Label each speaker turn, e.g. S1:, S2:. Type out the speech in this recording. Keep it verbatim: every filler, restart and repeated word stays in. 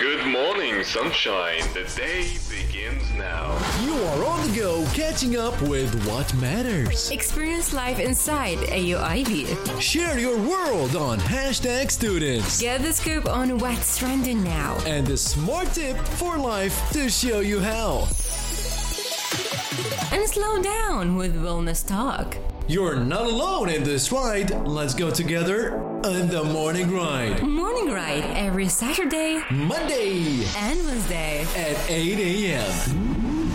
S1: Good morning, sunshine. The day begins now.
S2: You are on the go, catching up with what matters.
S3: Experience life inside A U I B.
S2: Share your world on hashtag students.
S3: Get the scoop on what's trending now.
S2: And the smart tip for life to show you how.
S3: And slow down with wellness talk.
S2: You're not alone in this ride. Let's go together on the morning ride.
S3: Morning ride every Saturday,
S2: Monday,
S3: and Wednesday
S2: at eight a.m.